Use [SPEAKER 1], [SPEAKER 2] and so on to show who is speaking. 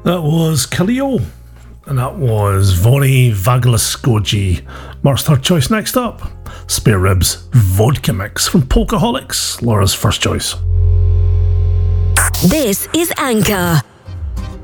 [SPEAKER 1] That was Kaleo, and that was Vori Vaglaskoji. Mark's third choice. Next up, Spare Ribs Vodka Mix from Polkaholics, Laura's first choice.
[SPEAKER 2] This is Anchor.